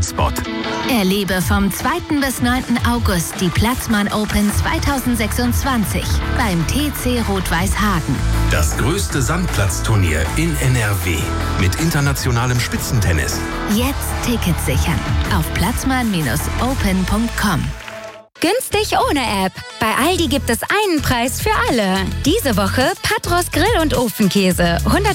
Sandspot. Erlebe vom 2. bis 9. August die Platzmann Open 2026 beim TC Rot-Weiß Hagen. Das größte Sandplatzturnier in NRW mit internationalem Spitzentennis. Jetzt Tickets sichern auf platzmann-open.com. Günstig ohne App. Bei Aldi gibt es einen Preis für alle. Diese Woche Patros Grill- und Ofenkäse.